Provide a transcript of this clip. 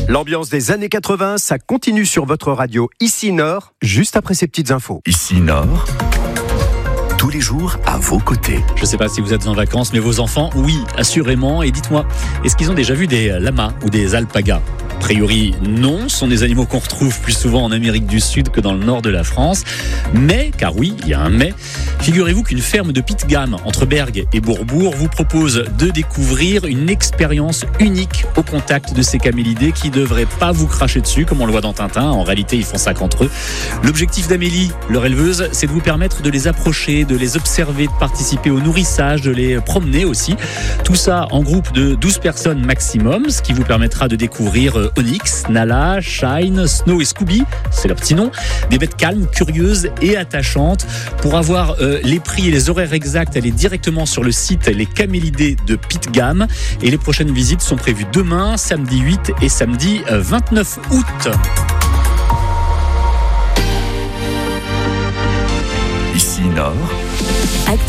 L'ambiance des années 80, ça continue sur votre radio Ici Nord, juste après ces petites infos. Ici Nord, tous les jours à vos côtés. Je ne sais pas si vous êtes en vacances, mais vos enfants, oui, assurément. Et dites-moi, est-ce qu'ils ont déjà vu des lamas ou des alpagas ? A priori, non, ce sont des animaux qu'on retrouve plus souvent en Amérique du Sud que dans le nord de la France. Mais, car oui, il y a un mais, figurez-vous qu'une ferme de Pitgam, entre Bergues et Bourbourg, vous propose de découvrir une expérience unique au contact de ces camélidés qui ne devraient pas vous cracher dessus, comme on le voit dans Tintin. En réalité, ils font ça qu'entre eux. L'objectif d'Amélie, leur éleveuse, c'est de vous permettre de les approcher, de les observer, de participer au nourrissage, de les promener aussi. Tout ça en groupe de 12 personnes maximum, ce qui vous permettra de découvrir Onyx, Nala, Shine, Snow et Scooby, c'est leur petit nom, des bêtes calmes, curieuses et attachantes. Pour avoir les prix et les horaires exacts, allez directement sur le site Les Camélidés de Pitgam. Et les prochaines visites sont prévues demain, samedi 8 et samedi 29 août. Ici Nord.